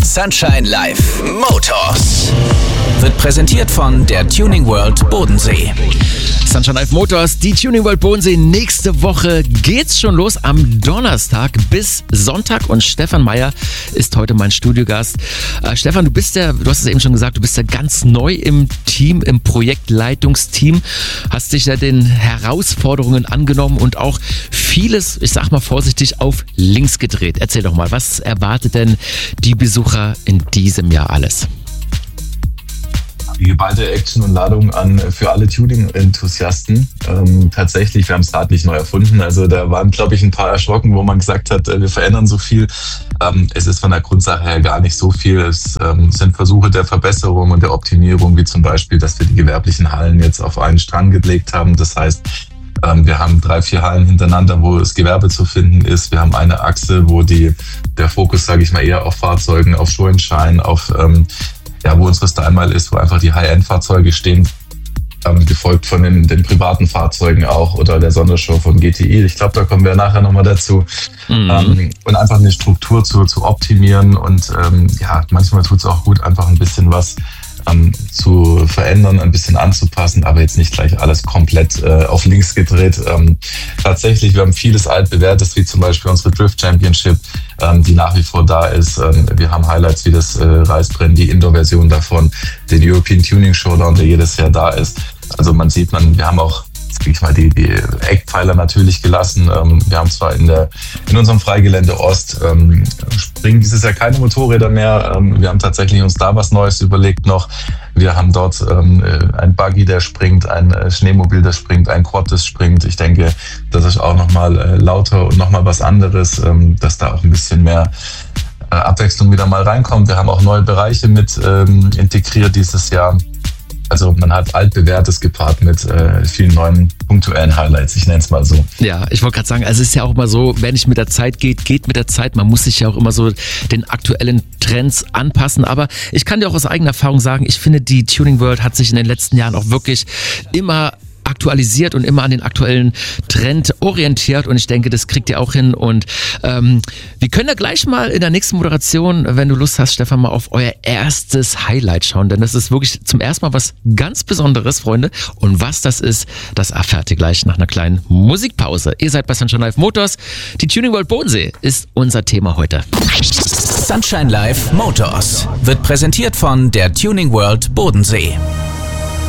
Sunshine Live Motors wird präsentiert von der Tuning World Bodensee. Sunshine Live Motors, die Tuning World Bodensee. Nächste Woche geht's schon los am Donnerstag bis Sonntag und Stefan Meyer ist heute mein Studiogast. Stefan, du hast es eben schon gesagt, du bist ja ganz neu im Team, im Projektleitungsteam, hast dich ja den Herausforderungen angenommen und auch vieles, ich sag mal vorsichtig, auf links gedreht. Erzähl doch mal, was erwartet denn die Besucher in diesem Jahr alles? Die geballte Action und Ladung an für alle Tuning-Enthusiasten. Tatsächlich, wir haben das Rad nicht neu erfunden. Also da waren, glaube ich, ein paar erschrocken, wo man gesagt hat, wir verändern so viel. Es ist von der Grundsache her gar nicht so viel. Es sind Versuche der Verbesserung und der Optimierung, wie zum Beispiel, dass wir die gewerblichen Hallen jetzt auf einen Strang gelegt haben. Das heißt, wir haben 3-4 Hallen hintereinander, wo das Gewerbe zu finden ist. Wir haben eine Achse, wo der Fokus, sage ich mal, eher auf Fahrzeugen, auf Show-and-Shine, auf wo unsere Style ist, wo einfach die High-End-Fahrzeuge stehen, gefolgt von den privaten Fahrzeugen auch oder der Sondershow von GTI. Ich glaube, da kommen wir nachher nochmal dazu. Und einfach eine Struktur zu optimieren und manchmal tut es auch gut, einfach ein bisschen was zu verändern, ein bisschen anzupassen, aber jetzt nicht gleich alles komplett auf links gedreht. Tatsächlich, wir haben vieles altbewährtes, wie zum Beispiel unsere Drift Championship, die nach wie vor da ist. Wir haben Highlights wie das Reisbrennen, die Indoor-Version davon, den European Tuning Showdown, der jedes Jahr da ist. Also man sieht, wir haben auch die Eckpfeiler natürlich gelassen. Wir haben zwar in unserem Freigelände Ost springen dieses Jahr keine Motorräder mehr. Wir haben tatsächlich uns da was Neues überlegt noch. Wir haben dort ein Buggy, der springt, ein Schneemobil, das springt, ein Quad, das springt. Ich denke, das ist auch nochmal lauter und nochmal was anderes, dass da auch ein bisschen mehr Abwechslung wieder mal reinkommt. Wir haben auch neue Bereiche mit integriert dieses Jahr. Also man hat altbewährtes gepaart mit vielen neuen punktuellen Highlights, ich nenne es mal so. Ja, ich wollte gerade sagen, also es ist ja auch immer so, wenn es mit der Zeit geht mit der Zeit. Man muss sich ja auch immer so den aktuellen Trends anpassen. Aber ich kann dir auch aus eigener Erfahrung sagen, ich finde, die Tuning World hat sich in den letzten Jahren auch wirklich immer aktualisiert und immer an den aktuellen Trend orientiert und ich denke, das kriegt ihr auch hin und wir können ja gleich mal in der nächsten Moderation, wenn du Lust hast, Stefan, mal auf euer erstes Highlight schauen, denn das ist wirklich zum ersten Mal was ganz Besonderes, Freunde, und was das ist, das erfahrt ihr gleich nach einer kleinen Musikpause. Ihr seid bei Sunshine Live Motors, die Tuning World Bodensee ist unser Thema heute. Sunshine Live Motors wird präsentiert von der Tuning World Bodensee.